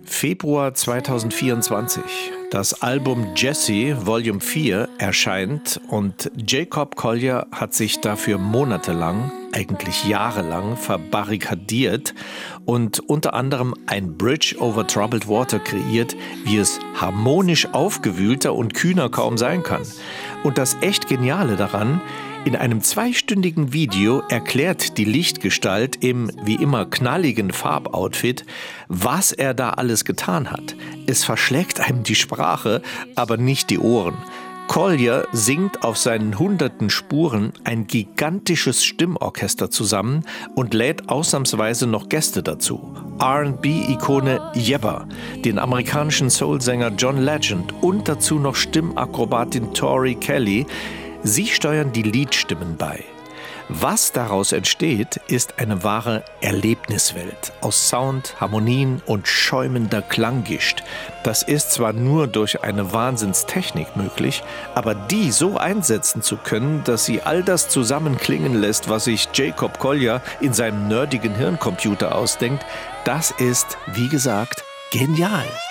Februar 2024. Das Album Jesse Volume 4 erscheint und Jacob Collier hat sich dafür monatelang, eigentlich jahrelang, verbarrikadiert und unter anderem ein Bridge over Troubled Water kreiert, wie es harmonisch aufgewühlter und kühner kaum sein kann. Und das echt Geniale daran: In einem 2-stündigen Video erklärt die Lichtgestalt im wie immer knalligen Farboutfit, was er da alles getan hat. Es verschlägt einem die Sprache, aber nicht die Ohren. Collier singt auf seinen hunderten Spuren ein gigantisches Stimmorchester zusammen und lädt ausnahmsweise noch Gäste dazu. R&B-Ikone Yebba, den amerikanischen Soulsänger John Legend und dazu noch Stimmakrobatin Tori Kelly. Sie steuern die Liedstimmen bei. Was daraus entsteht, ist eine wahre Erlebniswelt aus Sound, Harmonien und schäumender Klanggischt. Das ist zwar nur durch eine Wahnsinnstechnik möglich, aber die so einsetzen zu können, dass sie all das zusammenklingen lässt, was sich Jacob Collier in seinem nerdigen Hirncomputer ausdenkt, das ist, wie gesagt, genial.